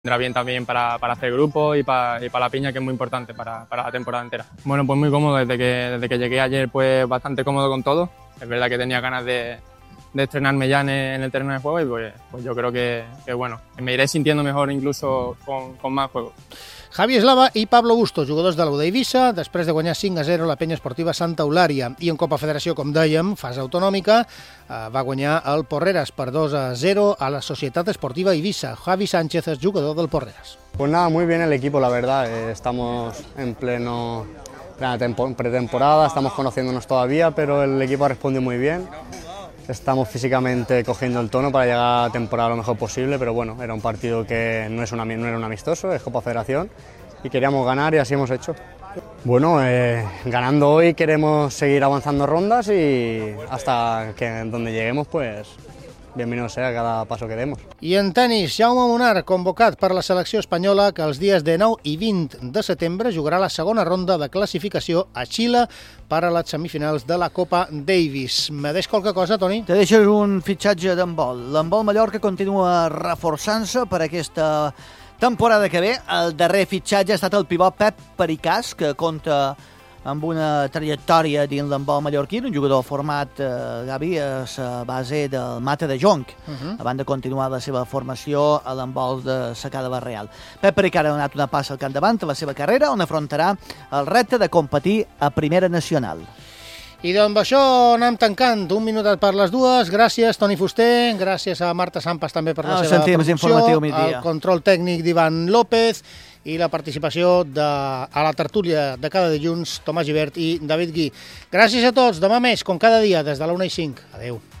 Vendrá bien también para hacer grupo y para la piña, que es muy importante para la temporada entera. Bueno, pues muy cómodo, desde que llegué ayer, pues bastante cómodo con todo. Es verdad que tenía ganas de estrenarme ya en el terreno de juego y pues yo creo que bueno, me iré sintiendo mejor incluso con más juego. Javi Eslava i Pablo Bustos, jugadors de l'Uda Eivissa, després de guanyar 5-0 la penya esportiva Santa Eulària. I en Copa Federació, com dèiem, fase autonòmica, va guanyar el Porreres per 2-0 a la Societat Esportiva Eivissa. Javi Sánchez és jugador del Porreres. Pues nada, muy bien el equipo, la verdad. Estamos en plena pretemporada, estamos conociéndonos todavía, pero el equipo ha respondido muy bien. Estamos físicamente cogiendo el tono para llegar a la temporada lo mejor posible, pero bueno, era un partido que no era un amistoso, es Copa Federación y queríamos ganar y así hemos hecho. Bueno, ganando hoy queremos seguir avanzando rondas y hasta que donde lleguemos, pues bienvenido sea cada paso que demos. I en tenis, Jaume Munar, convocat per la selecció espanyola, que els dies 19 i 20 de setembre jugarà la segona ronda de classificació a Xile per a les semifinals de la Copa Davis. Me deix qualque cosa, Toni? Te deixes un fitxatge d'handbol. L'handbol Mallorca continua reforçant-se per aquesta temporada que ve. El darrer fitxatge ha estat el pivot Pep Pericàs, que compta amb una trajectòria dins l'handbol mallorquí, un jugador format, Gavi, a la base del Mata de Jonc, abans de continuar la seva formació a l'handbol de Secada Barreal. Pep Pericàs ha donat una passa al capdavant a la seva carrera, on afrontarà el repte de competir a Primera Nacional. I amb això anem tancant. Un minutet per les dues. Gràcies, Toni Fuster. Gràcies a Marta Sampas també per la seva producció. El control tècnic d'Ivan López i la participació a la tertúlia de cada dilluns, Tomàs Gibert i David Gui. Gràcies a tots. Demà més, com cada dia, des de la 1:05. Adéu.